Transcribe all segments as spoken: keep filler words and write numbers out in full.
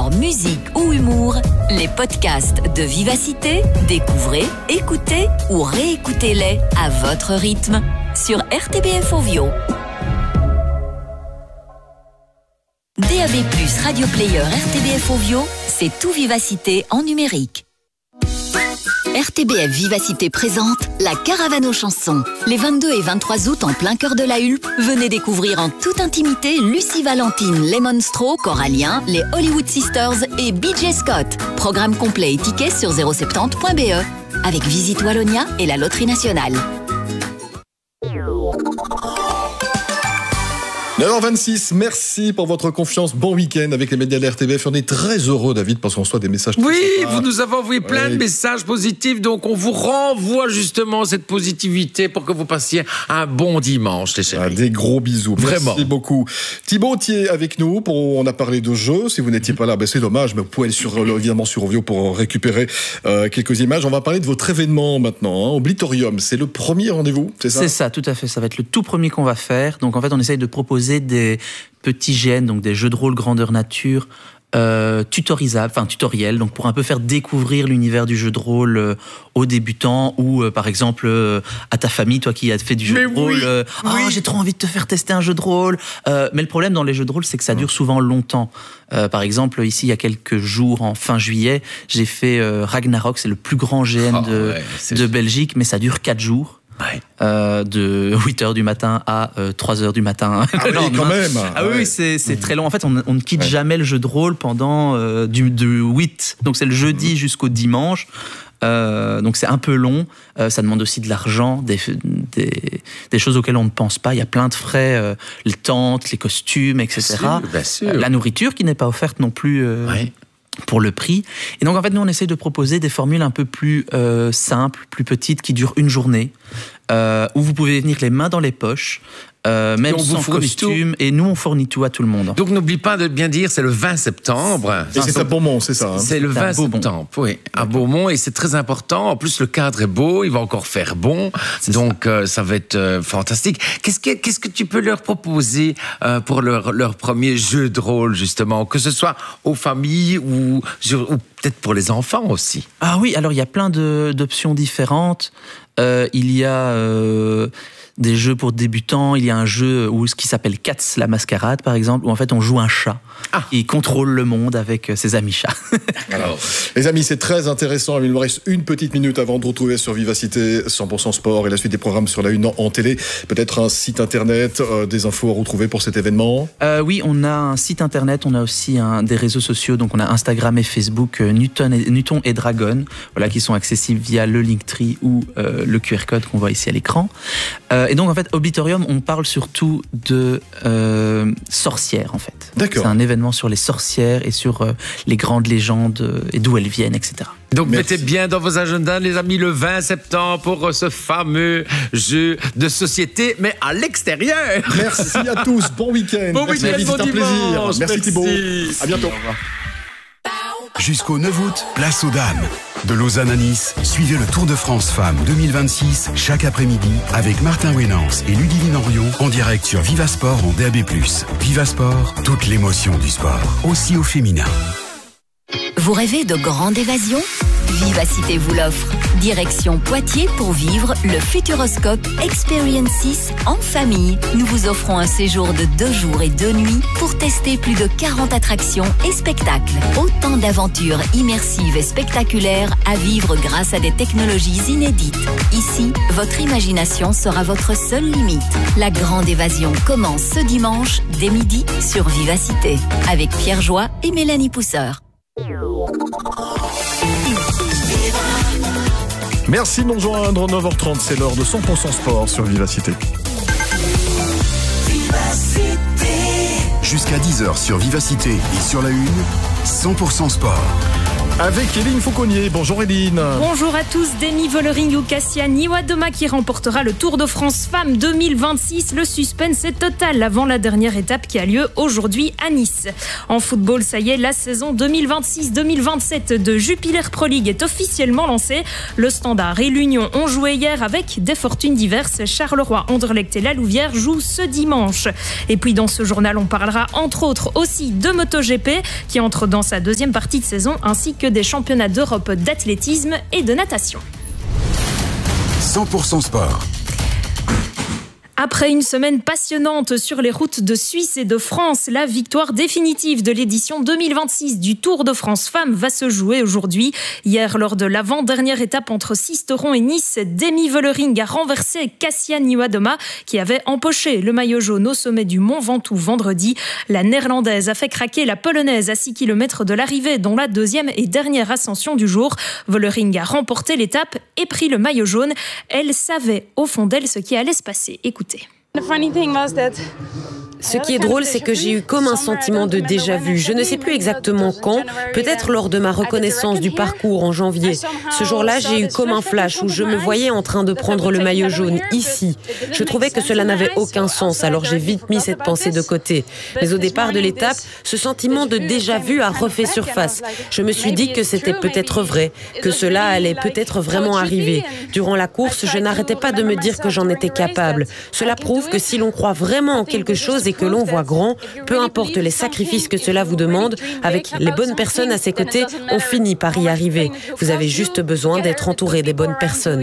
sport, musique ou humour, les podcasts de Vivacité, découvrez, écoutez ou réécoutez-les à votre rythme sur R T B F Ovio. D A B plus, Radio Player, R T B F Ovio, c'est tout Vivacité en numérique. R T B F Vivacité présente la Caravane aux chansons. Les vingt-deux et vingt-trois août, en plein cœur de la Hulpe, venez découvrir en toute intimité Lucie Valentine, les Monstro, Corallien, les Hollywood Sisters et B J Scott. Programme complet et tickets sur zéro soixante point b e avec Visite Wallonia et la Loterie Nationale. neuf heures vingt-six, merci pour votre confiance. Bon week-end avec les médias de la R T B F. On est très heureux, David, parce qu'on reçoit des messages. Oui, vous nous avez envoyé plein oui. de messages positifs, donc on vous renvoie justement cette positivité pour que vous passiez un bon dimanche, les chéris. Ah, des gros bisous. Vraiment. Merci beaucoup. Thibaut, tu es avec nous. Pour, on a parlé de jeux. Si vous n'étiez pas là, ben c'est dommage, mais vous pouvez aller sur, évidemment sur Ovio pour récupérer euh, quelques images. On va parler de votre événement maintenant, hein, Oblitorium. C'est le premier rendez-vous, c'est ça ? C'est ça, tout à fait. Ça va être le tout premier qu'on va faire. Donc en fait, on essaye de proposer des petits G N, donc des jeux de rôle grandeur nature, euh, tutorisables, enfin tutoriels, donc pour un peu faire découvrir l'univers du jeu de rôle euh, aux débutants ou euh, par exemple euh, à ta famille, toi qui as fait du jeu mais de rôle. Oui, euh, oui. Oh, j'ai trop envie de te faire tester un jeu de rôle. Euh, mais le problème dans les jeux de rôle, c'est que ça dure souvent longtemps. Euh, par exemple, ici, il y a quelques jours, en fin juillet, j'ai fait euh, Ragnarok, c'est le plus grand G N Oh, de, ouais, de Belgique, mais ça dure quatre jours. Ouais. Euh, de huit heures du matin à euh, trois heures du matin. Ah oui, quand même. Ah oui, ouais. c'est, c'est très long. En fait, on, on ne quitte Ouais. jamais le jeu de rôle pendant euh, du, du huit. Donc, c'est le jeudi mmh. jusqu'au dimanche. Euh, donc, c'est un peu long. Euh, ça demande aussi de l'argent, des, des, des choses auxquelles on ne pense pas. Il y a plein de frais, euh, les tentes, les costumes, et cetera. Bien sûr, bien sûr. Euh, la nourriture qui n'est pas offerte non plus. Euh, Ouais. Pour le prix. Et donc, en fait, nous, on essaie de proposer des formules un peu plus euh, simples, plus petites, qui durent une journée, euh, où vous pouvez venir les mains dans les poches, euh, même sans costume. Et nous, on fournit tout à tout le monde. Donc, n'oublie pas de bien dire, c'est le vingt septembre. Et c'est à Beaumont, c'est ça. Hein. C'est le vingt à Beaumont. septembre, oui, à Beaumont, et c'est très important. En plus, le cadre est beau, il va encore faire bon, C'est donc ça, euh, ça va être euh, fantastique. Qu'est-ce que, qu'est-ce que tu peux leur proposer euh, pour leur, leur premier jeu de rôle, justement, que ce soit aux familles ou, ou peut-être pour les enfants aussi? Ah oui, alors il y a plein de, d'options différentes. Euh, il y a euh, des jeux pour débutants, il y a un jeu où, ce qui s'appelle Cats, la mascarade, par exemple, où en fait on joue un chat. Ah. Il contrôle le monde avec ses amis chats. Alors, les amis, c'est très intéressant. Il nous reste une petite minute avant de retrouver sur Vivacité cent pour cent Sport et la suite des programmes sur la une en télé. Peut-être un site internet, euh, des infos à retrouver pour cet événement. Euh, oui, on a un site internet, on a aussi un, des réseaux sociaux, donc on a Instagram et Facebook, euh, Newton, et, Newton et Dragon, voilà, qui sont accessibles via le Linktree ou euh, le Q R code qu'on voit ici à l'écran. Euh, et donc en fait, Oblitorium, on parle surtout de euh, sorcières en fait. D'accord. C'est un événement sur les sorcières et sur euh, les grandes légendes euh, et d'où elles viennent, et cetera. Donc Merci. mettez bien dans vos agendas, les amis, le vingt septembre pour ce fameux jeu de société, mais à l'extérieur. Merci à tous, bon week-end. Bon Merci, week-end, David, bon c'est un plaisir. dimanche. Merci, Merci. Thibaut. À bientôt. Jusqu'au neuf août, place aux dames. De Lausanne à Nice, suivez le Tour de France Femmes deux mille vingt-six chaque après-midi avec Martin Wénance et Ludivine Henriot en direct sur Vivasport en D A B plus. Vivasport, toute l'émotion du sport, aussi au féminin. Vous rêvez de grande évasion ? Vivacité vous l'offre. Direction Poitiers pour vivre le Futuroscope Experiences en famille. Nous vous offrons un séjour de deux jours et deux nuits pour tester plus de quarante attractions et spectacles. Autant d'aventures immersives et spectaculaires à vivre grâce à des technologies inédites. Ici, votre imagination sera votre seule limite. La grande évasion commence ce dimanche dès midi sur Vivacité avec Pierre Joie et Mélanie Pousseur. Merci de nous rejoindre, neuf heures trente, c'est l'heure de cent pour cent Sport sur Vivacité. Jusqu'à dix heures sur Vivacité et sur la une, cent pour cent Sport. Avec Éline Fauconnier. Bonjour Éline. Bonjour à tous. Demi Vollering ou Kasia Niewiadoma qui remportera le Tour de France Femmes deux mille vingt-six. Le suspense est total avant la dernière étape qui a lieu aujourd'hui à Nice. En football, ça y est, la saison deux mille vingt-six deux mille vingt-sept de Jupiler Pro League est officiellement lancée. Le Standard et l'Union ont joué hier avec des fortunes diverses. Charleroi, Anderlecht et la Louvière jouent ce dimanche. Et puis dans ce journal, on parlera entre autres aussi de MotoGP qui entre dans sa deuxième partie de saison ainsi que des championnats d'Europe d'athlétisme et de natation. cent pour cent sport. Après une semaine passionnante sur les routes de Suisse et de France, la victoire définitive de l'édition deux mille vingt-six du Tour de France Femmes va se jouer aujourd'hui. Hier, lors de l'avant-dernière étape entre Sisteron et Nice, Demi Vollering a renversé Kasia Niewiadoma qui avait empoché le maillot jaune au sommet du Mont Ventoux vendredi. La Néerlandaise a fait craquer la Polonaise à six kilomètres de l'arrivée, dont la deuxième et dernière ascension du jour. Vollering a remporté l'étape et pris le maillot jaune. Elle savait au fond d'elle ce qui allait se passer. Écoutez. Ce qui est drôle, c'est que j'ai eu comme un sentiment de déjà-vu. Je ne sais plus exactement quand, peut-être lors de ma reconnaissance du parcours en janvier. Ce jour-là, j'ai eu comme un flash où je me voyais en train de prendre le maillot jaune, ici. Je trouvais que cela n'avait aucun sens, alors j'ai vite mis cette pensée de côté. Mais au départ de l'étape, ce sentiment de déjà-vu a refait surface. Je me suis dit que c'était peut-être vrai, que cela allait peut-être vraiment arriver. Durant la course, je n'arrêtais pas de me dire que j'en étais capable. Cela prouve que si l'on croit vraiment en quelque chose et que l'on voit grand, peu importe les sacrifices que cela vous demande, avec les bonnes personnes à ses côtés, on finit par y arriver. Vous avez juste besoin d'être entouré des bonnes personnes.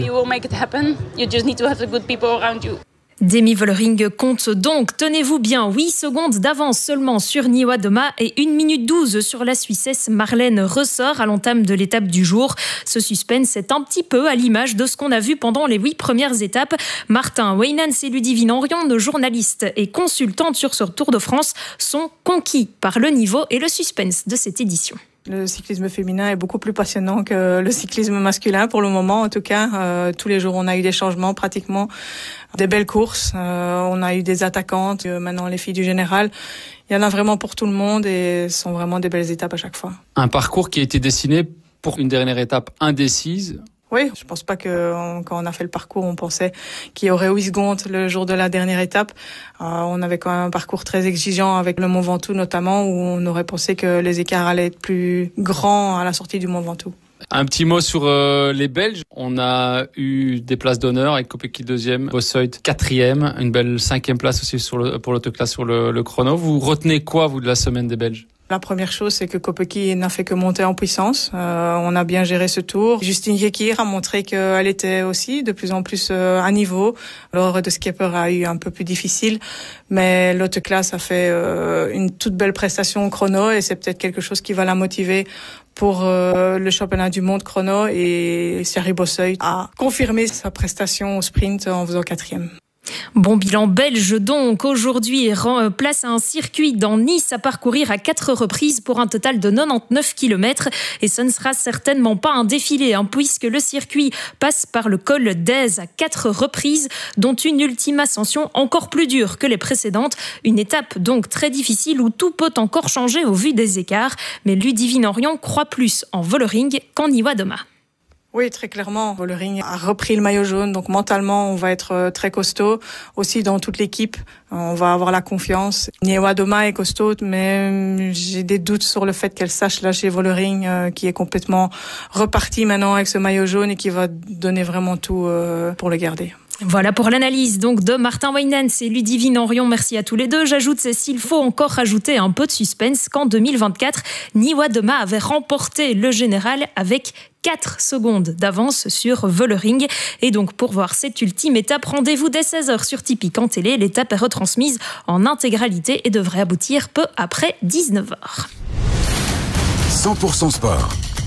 Demi Vollering compte donc, tenez-vous bien, huit secondes d'avance seulement sur Niewiadoma et une minute douze sur la Suissesse Marlène Ressort à l'entame de l'étape du jour. Ce suspense est un petit peu à l'image de ce qu'on a vu pendant les huit premières étapes. Martin Weynans et Ludivine Henrion, nos journalistes et consultantes sur ce Tour de France, sont conquis par le niveau et le suspense de cette édition. Le cyclisme féminin est beaucoup plus passionnant que le cyclisme masculin pour le moment. En tout cas, euh, tous les jours, on a eu des changements, pratiquement des belles courses. Euh, on a eu des attaquantes, euh, maintenant les filles du général. Il y en a vraiment pour tout le monde et ce sont vraiment des belles étapes à chaque fois. Un parcours qui a été dessiné pour une dernière étape indécise. Oui, je pense pas que on, quand on a fait le parcours, on pensait qu'il y aurait huit secondes le jour de la dernière étape. Euh, on avait quand même un parcours très exigeant avec le Mont Ventoux notamment, où on aurait pensé que les écarts allaient être plus grands à la sortie du Mont Ventoux. Un petit mot sur euh, les Belges. On a eu des places d'honneur avec Kopecky deuxième, Bossoit quatrième, une belle cinquième place aussi sur le, pour l'autoclass sur le, le chrono. Vous retenez quoi, vous, de la semaine des Belges ? La première chose, c'est que Kopecky n'a fait que monter en puissance. Euh, on a bien géré ce tour. Justine Jekir a montré qu'elle était aussi de plus en plus euh, à niveau. Laure de Skipper a eu un peu plus difficile, mais l'autoclass a fait euh, une toute belle prestation au chrono et c'est peut-être quelque chose qui va la motiver pour euh, le championnat du monde chrono. Et Thierry Bossoit a confirmé sa prestation au sprint en faisant quatrième. Bon bilan belge donc aujourd'hui, place à un circuit dans Nice à parcourir à quatre reprises pour un total de quatre-vingt-dix-neuf kilomètres et ce ne sera certainement pas un défilé hein, puisque le circuit passe par le col d'Aise à quatre reprises dont une ultime ascension encore plus dure que les précédentes, une étape donc très difficile où tout peut encore changer au vu des écarts, mais Ludivine Henrion croit plus en Vollering qu'en Niewiadoma. Oui, très clairement. Vollering a repris le maillot jaune, donc mentalement, on va être très costaud. Aussi, dans toute l'équipe, on va avoir la confiance. Niewiadoma est costaud, mais j'ai des doutes sur le fait qu'elle sache lâcher Vollering, euh, qui est complètement reparti maintenant avec ce maillot jaune et qui va donner vraiment tout euh, pour le garder. Voilà pour l'analyse donc de Martin Weynans et Ludivine Henrion. Merci à tous les deux. J'ajoute, c'est s'il faut encore rajouter un peu de suspense qu'en deux mille vingt-quatre, Niewiadoma avait remporté le général avec quatre secondes d'avance sur Vollering. Et donc pour voir cette ultime étape, rendez-vous dès seize heures sur Tipeee en télé. L'étape est retransmise en intégralité et devrait aboutir peu après dix-neuf heures. cent pour cent sport.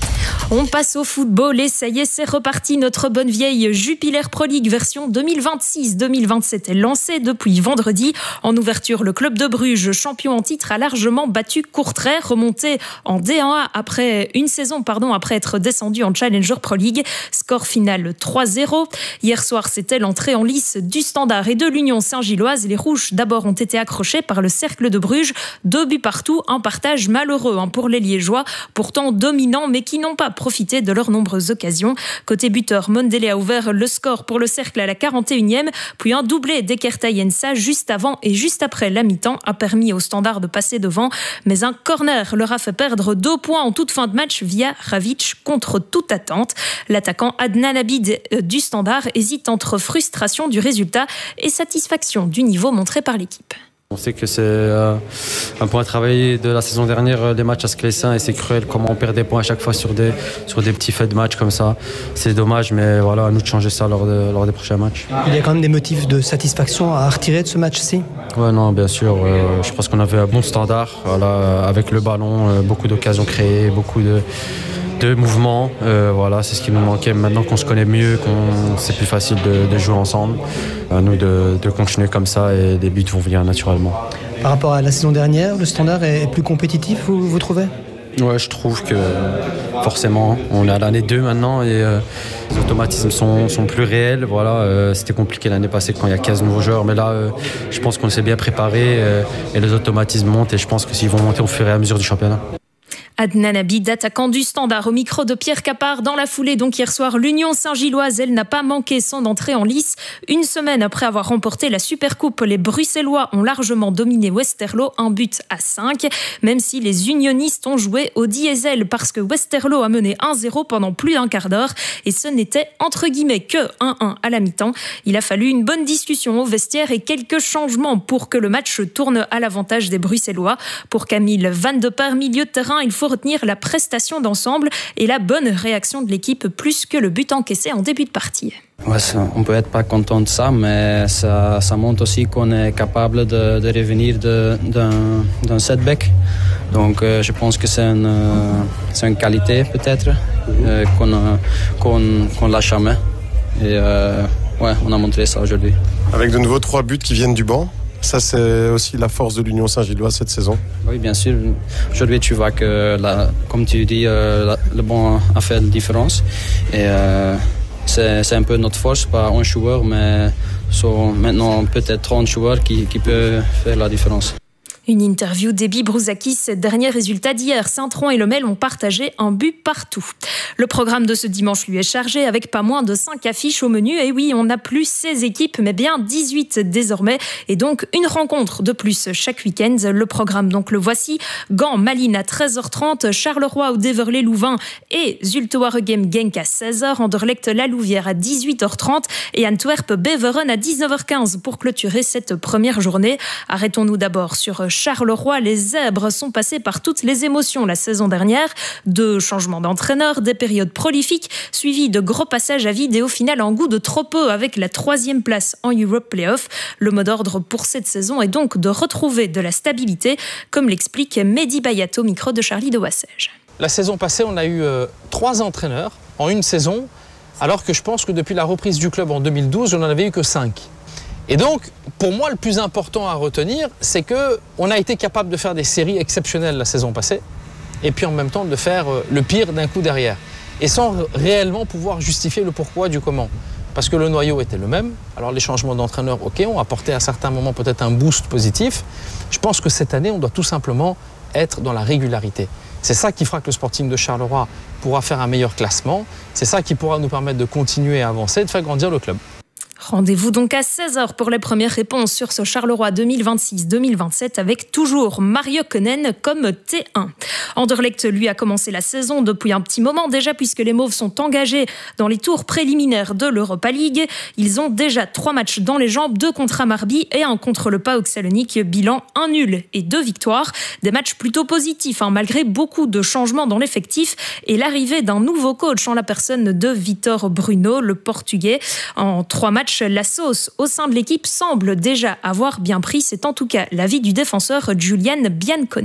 On passe au football et ça y est, c'est reparti. Notre bonne vieille Jupiler Pro League version deux mille vingt-six deux mille vingt-sept est lancée depuis vendredi. En ouverture, le club de Bruges, champion en titre, a largement battu Courtrai, remonté en D un A après une saison pardon, après être descendu en Challenger Pro League. Score final trois zéro. Hier soir, c'était l'entrée en lice du Standard et de l'Union Saint-Gilloise. Les Rouges, d'abord, ont été accrochés par le Cercle de Bruges. Deux buts partout, un partage malheureux hein, pour les Liégeois, pourtant dominants, mais qui n'ont pas profité de leurs nombreuses occasions. Côté buteur, Mondele a ouvert le score pour le Cercle à la quarante et unième, puis un doublé d'Ekerta Yensa juste avant et juste après la mi-temps a permis au Standard de passer devant, mais un corner leur a fait perdre deux points en toute fin de match via Ravic contre toute attente. L'attaquant Adnan Abid du Standard hésite entre frustration du résultat et satisfaction du niveau montré par l'équipe. On sait que c'est euh, un point à travailler de la saison dernière, les matchs à Sclessin, et c'est cruel comment on perd des points à chaque fois sur des, sur des petits faits de match comme ça. C'est dommage, mais voilà, à nous de changer ça lors, de, lors des prochains matchs. Il y a quand même des motifs de satisfaction à retirer de ce match-ci ? Ouais, non, bien sûr. Euh, je pense qu'on avait un bon standard, voilà, avec le ballon, euh, beaucoup d'occasions créées, beaucoup de... de mouvements, euh, voilà, c'est ce qui nous manquait. Maintenant qu'on se connaît mieux, qu'on c'est plus facile de, de jouer ensemble, à nous de, de continuer comme ça et les buts vont venir naturellement. Par rapport à la saison dernière, le Standard est plus compétitif, vous, vous trouvez ? Ouais, je trouve que forcément, on est à l'année deux maintenant et euh, les automatismes sont, sont plus réels. Voilà, euh, c'était compliqué l'année passée quand il y a quinze nouveaux joueurs, mais là, euh, je pense qu'on s'est bien préparé euh, et les automatismes montent et je pense que s'ils vont monter au fur et à mesure du championnat. Adnan Abid, attaquant du Standard, au micro de Pierre Capard. Dans la foulée, donc hier soir, l'Union Saint-Gilloise, elle n'a pas manqué son entrée en lice. Une semaine après avoir remporté la Supercoupe, les Bruxellois ont largement dominé Westerlo, un but à cinq. Même si les unionistes ont joué au diesel parce que Westerlo a mené un zéro pendant plus d'un quart d'heure. Et ce n'était entre guillemets que un un à la mi-temps. Il a fallu une bonne discussion au vestiaire et quelques changements pour que le match tourne à l'avantage des Bruxellois. Pour Camille Van de Par, milieu de terrain, il faut retenir la prestation d'ensemble et la bonne réaction de l'équipe plus que le but encaissé en début de partie. Ouais, ça, on peut être pas content de ça, mais ça, ça montre aussi qu'on est capable de, de revenir de, d'un, d'un setback. Donc euh, je pense que c'est une, euh, c'est une qualité peut-être euh, qu'on, a, qu'on, qu'on lâche jamais. Et euh, ouais, on a montré ça aujourd'hui. Avec de nouveau trois buts qui viennent du banc. Ça, c'est aussi la force de l'Union Saint-Gilloise cette saison. Oui, bien sûr. Aujourd'hui, tu vois que, la, comme tu dis, euh, la, le banc a fait la différence. Et euh, c'est, c'est un peu notre force, pas un joueur, mais so, maintenant peut-être trente joueurs qui, qui peuvent faire la différence. Une interview d'Ebi Brouzakis. Dernier résultat d'hier, Saint-Tron et Le Mel ont partagé un but partout. Le programme de ce dimanche lui est chargé avec pas moins de cinq affiches au menu. Et oui, on n'a plus seize équipes, mais bien dix-huit désormais. Et donc une rencontre de plus chaque week-end. Le programme, donc le voici. Gand, Malines à treize heures trente, Charleroi ou Deverlay-Louvain et Zulte-Waregem Genk à seize heures, Anderlecht La Louvière à dix-huit heures trente et Antwerp-Beveren à dix-neuf heures quinze pour clôturer cette première journée. Arrêtons-nous d'abord sur Charleroi. Les Zèbres sont passés par toutes les émotions la saison dernière. Deux changements d'entraîneur, des périodes prolifiques, suivis de gros passages à vide et au final en goût de trop peu avec la troisième place en Europe Playoff. Le mot d'ordre pour cette saison est donc de retrouver de la stabilité, comme l'explique Mehdi Bayat au micro de Charlie de Wassège. La saison passée, on a eu euh, trois entraîneurs en une saison, alors que je pense que depuis la reprise du club en deux mille douze, on n'en avait eu que cinq. Et donc, pour moi, le plus important à retenir, c'est qu'on a été capable de faire des séries exceptionnelles la saison passée, et puis en même temps de faire le pire d'un coup derrière. Et sans réellement pouvoir justifier le pourquoi du comment. Parce que le noyau était le même. Alors les changements d'entraîneur, ok, ont apporté à certains moments peut-être un boost positif. Je pense que cette année, on doit tout simplement être dans la régularité. C'est ça qui fera que le Sporting de Charleroi pourra faire un meilleur classement. C'est ça qui pourra nous permettre de continuer à avancer et de faire grandir le club. Rendez-vous donc à seize heures pour les premières réponses sur ce Charleroi deux mille vingt-six deux mille vingt-sept avec toujours Mario Konen comme T un. Anderlecht, lui, a commencé la saison depuis un petit moment déjà puisque les Mauves sont engagés dans les tours préliminaires de l'Europa League. Ils ont déjà trois matchs dans les jambes, deux contre Amarby et un contre le PAOK Salonique. Bilan un nul et deux victoires. Des matchs plutôt positifs hein, malgré beaucoup de changements dans l'effectif et l'arrivée d'un nouveau coach en la personne de Vitor Bruno, le Portugais. En trois matchs, la sauce au sein de l'équipe semble déjà avoir bien pris. C'est en tout cas l'avis du défenseur Julian Biancone.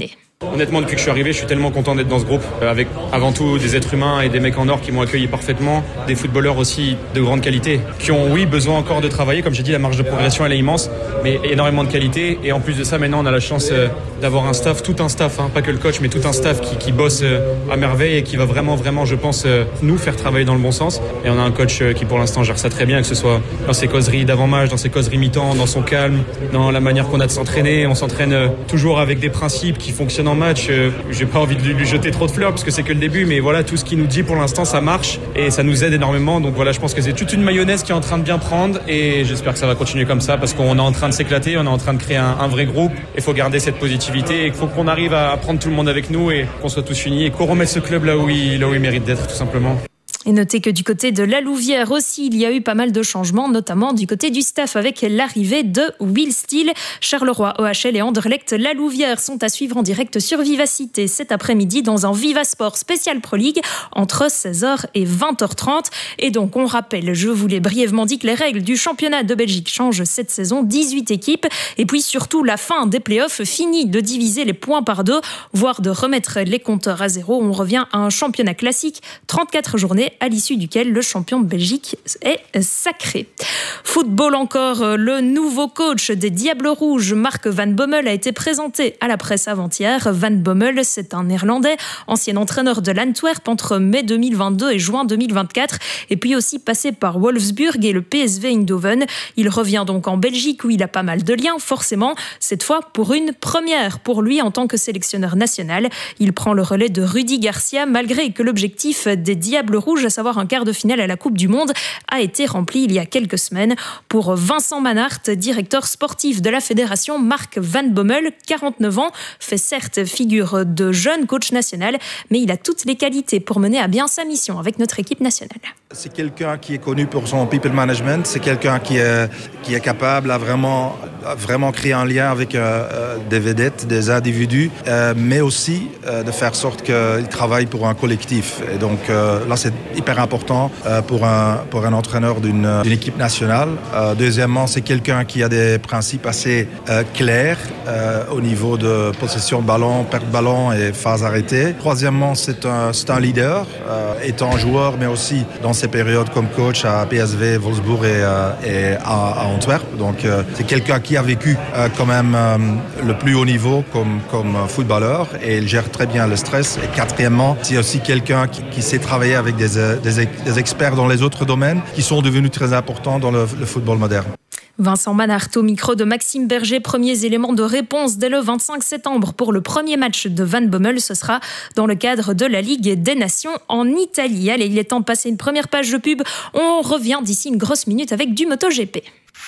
Honnêtement, depuis que je suis arrivé, je suis tellement content d'être dans ce groupe, avec avant tout des êtres humains et des mecs en or qui m'ont accueilli parfaitement, des footballeurs aussi de grande qualité, qui ont, oui, besoin encore de travailler. Comme j'ai dit, la marge de progression, elle est immense, mais énormément de qualité. Et en plus de ça, maintenant, on a la chance d'avoir un staff, tout un staff, hein, pas que le coach, mais tout un staff qui, qui bosse à merveille et qui va vraiment, vraiment, je pense, nous faire travailler dans le bon sens. Et on a un coach qui, pour l'instant, gère ça très bien, que ce soit dans ses causeries d'avant-match, dans ses causeries mi-temps, dans son calme, dans la manière qu'on a de s'entraîner. On s'entraîne toujours avec des principes qui fonctionnent en match. J'ai pas envie de lui jeter trop de fleurs parce que c'est que le début, mais voilà, tout ce qu'il nous dit pour l'instant, ça marche et ça nous aide énormément. Donc voilà, je pense que c'est toute une mayonnaise qui est en train de bien prendre et j'espère que ça va continuer comme ça parce qu'on est en train de s'éclater, on est en train de créer un, un vrai groupe. Il faut garder cette positivité et il faut qu'on arrive à prendre tout le monde avec nous et qu'on soit tous unis et qu'on remette ce club là où il, là où il mérite d'être, tout simplement. Et notez que du côté de la Louvière aussi, il y a eu pas mal de changements, notamment du côté du staff avec l'arrivée de Will Steele. Charleroi, O H L et Anderlecht La Louvière sont à suivre en direct sur Vivacité cet après-midi dans un Vivasport spécial Pro League entre seize heures et vingt heures trente. Et donc, on rappelle, je vous l'ai brièvement dit, que les règles du championnat de Belgique changent cette saison, dix-huit équipes. Et puis surtout, la fin des playoffs finit de diviser les points par deux, voire de remettre les compteurs à zéro. On revient à un championnat classique, trente-quatre journées, à l'issue duquel le champion de Belgique est sacré. Football encore, le nouveau coach des Diables Rouges, Mark Van Bommel, a été présenté à la presse avant-hier. Van Bommel, c'est un Néerlandais, ancien entraîneur de l'Antwerp entre mai deux mille vingt-deux et juin deux mille vingt-quatre, et puis aussi passé par Wolfsburg et le P S V Eindhoven. Il revient donc en Belgique où il a pas mal de liens, forcément, cette fois pour une première pour lui en tant que sélectionneur national. Il prend le relais de Rudy Garcia, malgré que l'objectif des Diables Rouges, à savoir un quart de finale à la Coupe du Monde, a été rempli il y a quelques semaines. Pour Vincent Manhart, directeur sportif de la fédération, Mark Van Bommel, quarante-neuf ans, fait certes figure de jeune coach national, mais il a toutes les qualités pour mener à bien sa mission avec notre équipe nationale. C'est quelqu'un qui est connu pour son people management, c'est quelqu'un qui est, qui est capable à vraiment, à vraiment créer un lien avec euh, des vedettes, des individus, euh, mais aussi euh, de faire sorte qu'il travaille pour un collectif. Et donc euh, là, c'est hyper important euh, pour, un, pour un entraîneur d'une, d'une équipe nationale. Euh, deuxièmement, c'est quelqu'un qui a des principes assez euh, clairs euh, au niveau de possession de ballon, perte de ballon et phase arrêtée. Troisièmement, c'est un, c'est un leader, euh, étant joueur, mais aussi dans ses périodes comme coach à P S V, Wolfsburg et, euh, et à, à Antwerp. Donc, euh, c'est quelqu'un qui a vécu euh, quand même euh, le plus haut niveau comme, comme footballeur et il gère très bien le stress. Et quatrièmement, c'est aussi quelqu'un qui, qui sait travailler avec des Des, des experts dans les autres domaines qui sont devenus très importants dans le, le football moderne. Vincent Manhart au micro de Maxime Berger. Premiers éléments de réponse dès le vingt-cinq septembre pour le premier match de Van Bommel. Ce sera dans le cadre de la Ligue des Nations en Italie. Allez, il est temps de passer une première page de pub. On revient d'ici une grosse minute avec du MotoGP.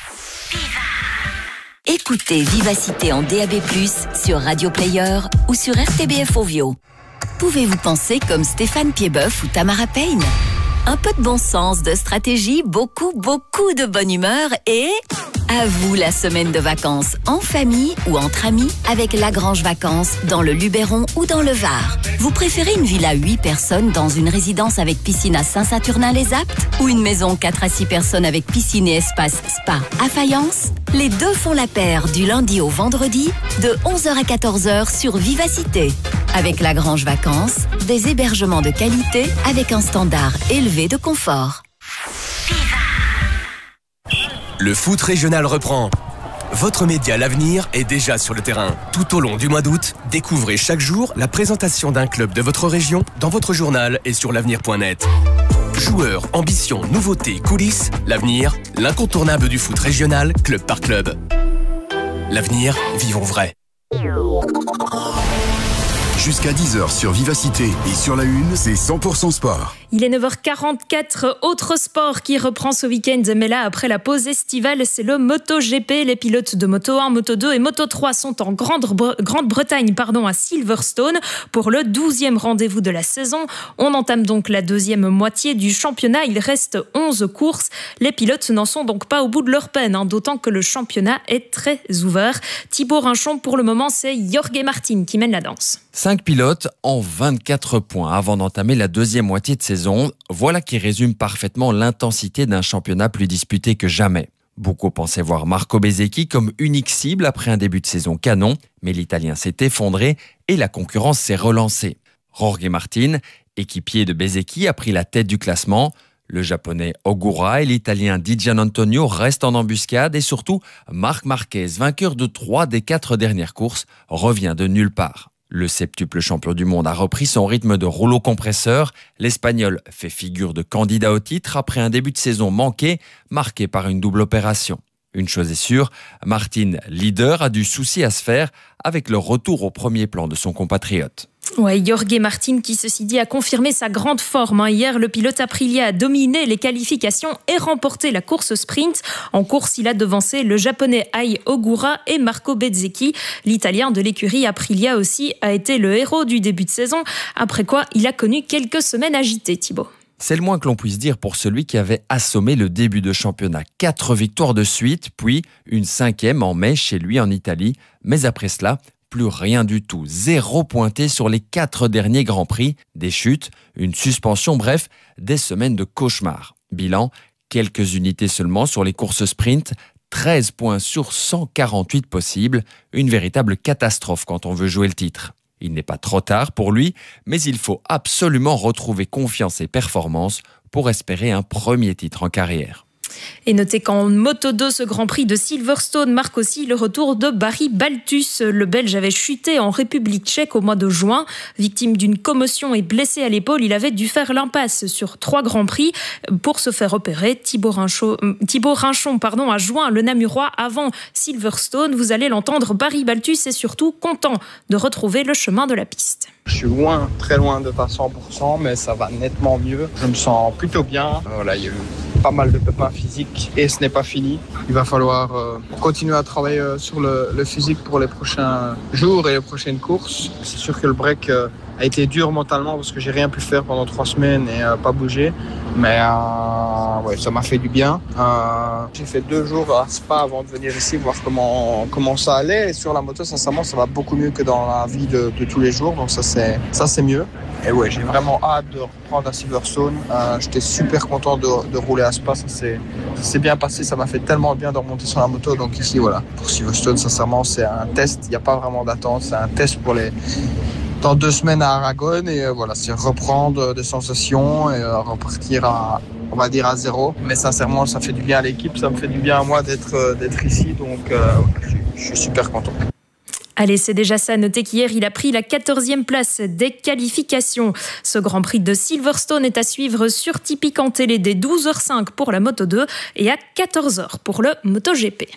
Écoutez Vivacité en D A B plus, sur Radio Player ou sur R T B F Ovio. Pouvez-vous penser comme Stéphane Piedboeuf ou Tamara Payne? Un peu de bon sens, de stratégie, beaucoup, beaucoup de bonne humeur et... à vous la semaine de vacances, en famille ou entre amis, avec Lagrange Vacances, dans le Luberon ou dans le Var. Vous préférez une villa à huit personnes dans une résidence avec piscine à Saint-Saturnin-les-Aptes ou une maison quatre à six personnes avec piscine et espace spa à Fayence? Les deux font la paire du lundi au vendredi, de onze heures à quatorze heures sur Vivacité. Avec Lagrange Vacances, des hébergements de qualité avec un standard élevé de confort. Le foot régional reprend. Votre média L'Avenir est déjà sur le terrain. Tout au long du mois d'août, découvrez chaque jour la présentation d'un club de votre région dans votre journal et sur l'avenir point net. Joueurs, ambitions, nouveautés, coulisses, L'Avenir, l'incontournable du foot régional, club par club. L'Avenir, vivons vrai. Jusqu'à dix heures sur Vivacité et sur la Une, c'est cent pour cent sport. Il est neuf heures quarante-quatre, autre sport qui reprend ce week-end, mais là, après la pause estivale, c'est le MotoGP. Les pilotes de Moto un, Moto deux et Moto trois sont en Grande- Grande-Bretagne pardon, à Silverstone pour le douzième rendez-vous de la saison. On entame donc la deuxième moitié du championnat. Il reste onze courses. Les pilotes n'en sont donc pas au bout de leur peine, hein, d'autant que le championnat est très ouvert. Thibaut Rinchon, pour le moment, c'est Jorge Martin qui mène la danse. Cinq pilotes en vingt-quatre points avant d'entamer la deuxième moitié de saison. Voilà qui résume parfaitement l'intensité d'un championnat plus disputé que jamais. Beaucoup pensaient voir Marco Bezzecchi comme unique cible après un début de saison canon, mais l'Italien s'est effondré et la concurrence s'est relancée. Jorge Martin, équipier de Bezzecchi, a pris la tête du classement. Le Japonais Ogura et l'Italien Di Gianantonio restent en embuscade et surtout, Marc Marquez, vainqueur de trois des quatre dernières courses, revient de nulle part. Le septuple champion du monde a repris son rythme de rouleau compresseur. L'Espagnol fait figure de candidat au titre après un début de saison manqué, marqué par une double opération. Une chose est sûre, Martin, leader, a du souci à se faire avec le retour au premier plan de son compatriote. Ouais, Jorge Martin qui, ceci dit, a confirmé sa grande forme. Hein. Hier, le pilote Aprilia a dominé les qualifications et remporté la course sprint. En course, il a devancé le japonais Ai Ogura et Marco Bezzecchi. L'italien de l'écurie Aprilia aussi a été le héros du début de saison, après quoi il a connu quelques semaines agitées, Thibaut. C'est le moins que l'on puisse dire pour celui qui avait assommé le début de championnat. Quatre victoires de suite, puis une cinquième en mai chez lui en Italie. Mais après cela, plus rien du tout. Zéro pointé sur les quatre derniers Grands Prix. Des chutes, une suspension, bref, des semaines de cauchemar. Bilan, quelques unités seulement sur les courses sprint. treize points sur cent quarante-huit possibles. Une véritable catastrophe quand on veut jouer le titre. Il n'est pas trop tard pour lui, mais il faut absolument retrouver confiance et performance pour espérer un premier titre en carrière. Et notez qu'en Moto deux, ce Grand Prix de Silverstone marque aussi le retour de Barry Baltus. Le Belge avait chuté en République tchèque au mois de juin. Victime d'une commotion et blessé à l'épaule, il avait dû faire l'impasse sur trois Grands Prix. Pour se faire opérer, Thibaut Rinchon, Thibaut Rinchon pardon, a joint le Namurois avant Silverstone. Vous allez l'entendre, Barry Baltus est surtout content de retrouver le chemin de la piste. Je suis loin, très loin de pas cent pour cent, mais ça va nettement mieux. Je me sens plutôt bien. Voilà, il y a eu pas mal de pépins physiques et ce n'est pas fini. Il va falloir euh, continuer à travailler euh, sur le, le physique pour les prochains jours et les prochaines courses. C'est sûr que le break euh, a été dur mentalement parce que j'ai rien pu faire pendant trois semaines et euh, pas bouger. Mais euh, ouais, ça m'a fait du bien. Euh, j'ai fait deux jours à Spa avant de venir ici voir comment, comment ça allait. Et sur la moto, sincèrement, ça va beaucoup mieux que dans la vie de, de tous les jours. Donc ça, c'est, ça, c'est mieux. Et ouais, j'ai vraiment hâte de reprendre à Silverstone. Euh, j'étais super content de, de rouler à Spa. Ça s'est, ça s'est bien passé. Ça m'a fait tellement bien de remonter sur la moto. Donc ici, voilà. Pour Silverstone, sincèrement, c'est un test. Il n'y a pas vraiment d'attente. C'est un test pour les... dans deux semaines à Aragon. Et euh, voilà, c'est reprendre des sensations et euh, repartir à, on va dire, à zéro. Mais sincèrement, ça fait du bien à l'équipe. Ça me fait du bien à moi d'être, euh, d'être ici. Donc, euh, je, je suis super content. Allez, c'est déjà ça. Notez qu'hier, il a pris la quatorzième place des qualifications. Ce Grand Prix de Silverstone est à suivre sur Tipeee en télé dès douze heures cinq pour la Moto deux et à quatorze heures pour le MotoGP.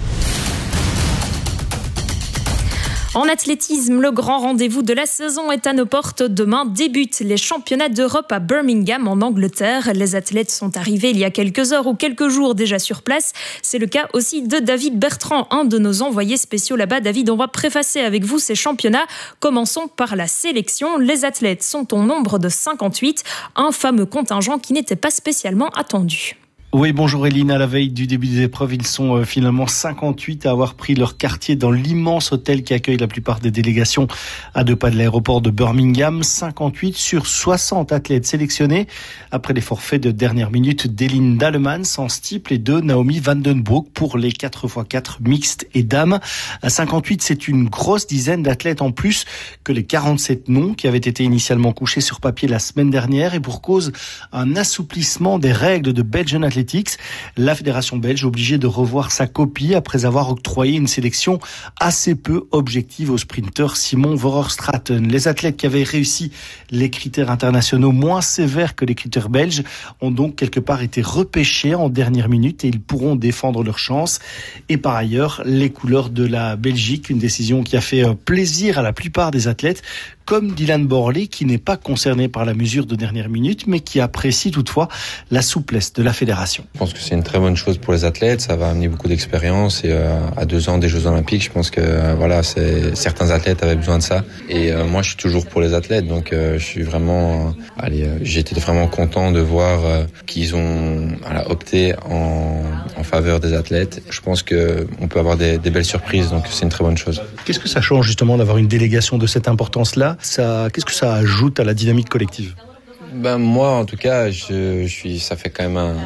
En athlétisme, le grand rendez-vous de la saison est à nos portes. Demain débutent les championnats d'Europe à Birmingham, en Angleterre. Les athlètes sont arrivés il y a quelques heures ou quelques jours déjà sur place. C'est le cas aussi de David Bertrand, un de nos envoyés spéciaux là-bas. David, on va préfacer avec vous ces championnats. Commençons par la sélection. Les athlètes sont au nombre de cinquante-huit, un fameux contingent qui n'était pas spécialement attendu. Oui, bonjour Eline. À la veille du début des épreuves, ils sont euh, finalement cinquante-huit à avoir pris leur quartier dans l'immense hôtel qui accueille la plupart des délégations à deux pas de l'aéroport de Birmingham. cinquante-huit sur soixante athlètes sélectionnés après les forfaits de dernière minute d'Eline Dalleman sans steeple et de Naomi van den Broek pour les quatre par quatre mixtes et dames. À cinquante-huit, c'est une grosse dizaine d'athlètes en plus que les quarante-sept noms qui avaient été initialement couchés sur papier la semaine dernière et pour cause un assouplissement des règles de Belgian Athletics. La fédération belge obligée de revoir sa copie après avoir octroyé une sélection assez peu objective au sprinter Simon Vorerstraten. Les athlètes qui avaient réussi les critères internationaux moins sévères que les critères belges ont donc quelque part été repêchés en dernière minute et ils pourront défendre leur chance. Et par ailleurs, les couleurs de la Belgique, une décision qui a fait plaisir à la plupart des athlètes, comme Dylan Borley, qui n'est pas concerné par la mesure de dernière minute, mais qui apprécie toutefois la souplesse de la fédération. Je pense que c'est une très bonne chose pour les athlètes, ça va amener beaucoup d'expérience et euh, à deux ans des Jeux Olympiques, je pense que euh, voilà, c'est, certains athlètes avaient besoin de ça. Et euh, moi, je suis toujours pour les athlètes, donc euh, je suis vraiment, euh, allez, euh, j'étais vraiment content de voir euh, qu'ils ont voilà, opté en, en faveur des athlètes. Je pense que on peut avoir des, des belles surprises, donc c'est une très bonne chose. Qu'est-ce que ça change justement d'avoir une délégation de cette importance-là? Ça, qu'est-ce que ça ajoute à la dynamique collective? Ben moi, en tout cas, je, je suis. Ça fait quand même un,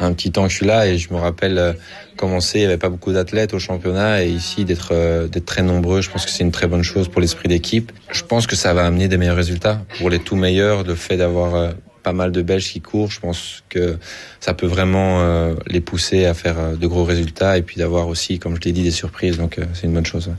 un petit temps que je suis là et je me rappelle euh, commencer, il n'y avait pas beaucoup d'athlètes au championnat et ici d'être euh, d'être très nombreux, je pense que c'est une très bonne chose pour l'esprit d'équipe. Je pense que ça va amener des meilleurs résultats. Pour les tout meilleurs, le fait d'avoir euh, pas mal de Belges qui courent, je pense que ça peut vraiment euh, les pousser à faire euh, de gros résultats et puis d'avoir aussi, comme je l'ai dit, des surprises, donc euh, c'est une bonne chose. Ouais.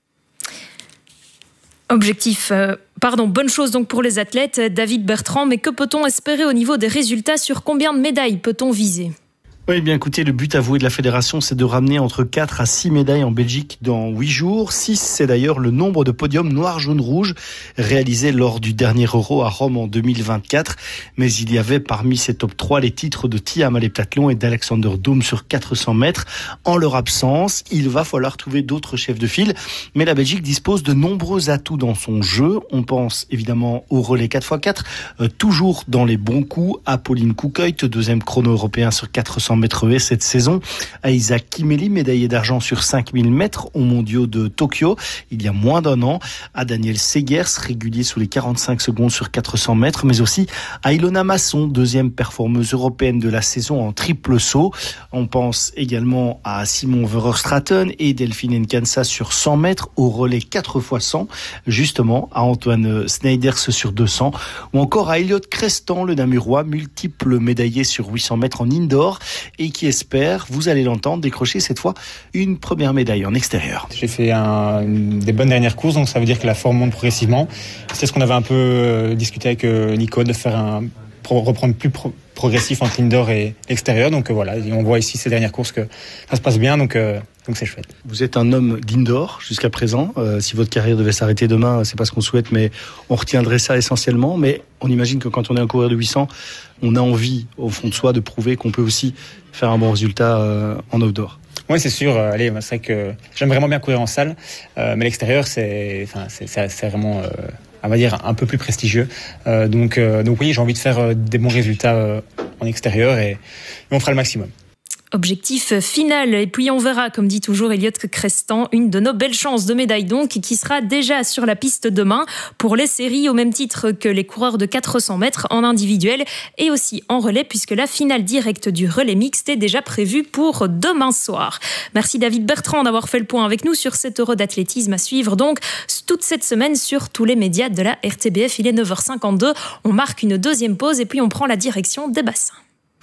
Objectif, euh, pardon, bonne chose donc pour les athlètes, David Bertrand, mais que peut-on espérer au niveau des résultats? Sur combien de médailles peut-on viser? Oui, bien écoutez, le but avoué de la fédération, c'est de ramener entre quatre à six médailles en Belgique dans huit jours. six, c'est d'ailleurs le nombre de podiums noir, jaune, rouge réalisés lors du dernier Euro à Rome en deux mille vingt-quatre. Mais il y avait parmi ces top trois les titres de Thiam à l'heptathlon et d'Alexander Doom sur quatre cents mètres. En leur absence, il va falloir trouver d'autres chefs de file. Mais la Belgique dispose de nombreux atouts dans son jeu. On pense évidemment au relais quatre par quatre, euh, toujours dans les bons coups. À Pauline Koukuyt, deuxième chrono européen sur quatre cents mètres haies cette saison. À Isaac Kimeli, médaillé d'argent sur cinq mille mètres aux mondiaux de Tokyo il y a moins d'un an. À Daniel Segers, régulier sous les quarante-cinq secondes sur quatre cents mètres, mais aussi à Ilona Masson, deuxième performeuse européenne de la saison en triple saut. On pense également à Simon Verheugen-Straten et Delphine Nkansa sur cent mètres, au relais quatre fois cent, justement à Antoine Sneijdersz sur deux cents, ou encore à Elliot Crestan, le Namurois, multiple médaillé sur huit cents mètres en indoor, et qui espère, vous allez l'entendre, décrocher cette fois une première médaille en extérieur. J'ai fait un, des bonnes dernières courses, donc ça veut dire que la forme monte progressivement. C'est ce qu'on avait un peu euh, discuté avec euh, Nico, de faire un, pour reprendre plus pro- progressif entre l'indoor et l'extérieur. Donc euh, voilà, et on voit ici ces dernières courses que ça se passe bien, donc euh, donc c'est chouette. Vous êtes un homme d'indoor jusqu'à présent. Euh, si votre carrière devait s'arrêter demain, c'est pas ce qu'on souhaite, mais on retiendrait ça essentiellement. Mais on imagine que quand on est un coureur de huit cents, on a envie, au fond de soi, de prouver qu'on peut aussi faire un bon résultat euh, en outdoor. Oui, c'est sûr. Euh, allez, c'est vrai que j'aime vraiment bien courir en salle, euh, mais l'extérieur, c'est, enfin, c'est, c'est, c'est vraiment, euh, on va dire, un peu plus prestigieux. Euh, donc, euh, donc oui, j'ai envie de faire euh, des bons résultats euh, en extérieur et, et on fera le maximum. Objectif final. Et puis on verra, comme dit toujours Elliot Crestan, une de nos belles chances de médaille donc, qui sera déjà sur la piste demain pour les séries, au même titre que les coureurs de quatre cents mètres en individuel et aussi en relais, puisque la finale directe du relais mixte est déjà prévue pour demain soir. Merci David Bertrand d'avoir fait le point avec nous sur cet Euro d'athlétisme à suivre donc toute cette semaine sur tous les médias de la R T B F. Il est neuf heures cinquante-deux. On marque une deuxième pause et puis on prend la direction des bassins.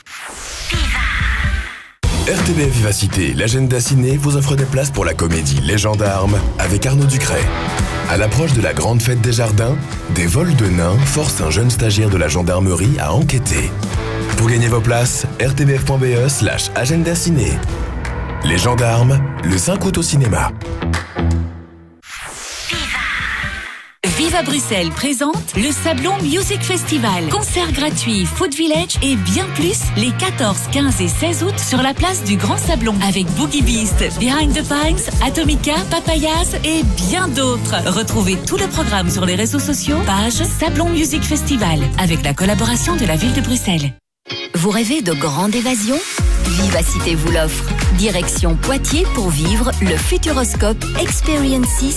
R T B F Vivacité, l'agenda ciné vous offre des places pour la comédie Les Gendarmes avec Arnaud Ducret. À l'approche de la grande fête des jardins, des vols de nains forcent un jeune stagiaire de la gendarmerie à enquêter. Pour gagner vos places, r t b f point b e slash agenda ciné. Les Gendarmes, le cinq août au cinéma. Viva Bruxelles présente le Sablon Music Festival. Concerts gratuits, Food Village et bien plus les quatorze, quinze et seize août sur la place du Grand Sablon avec Boogie Beast, Behind the Pines, Atomica, Papayas et bien d'autres. Retrouvez tout le programme sur les réseaux sociaux, page Sablon Music Festival avec la collaboration de la ville de Bruxelles. Vous rêvez de grande évasion ? Vivacité vous l'offre. Direction Poitiers pour vivre le Futuroscope Experience six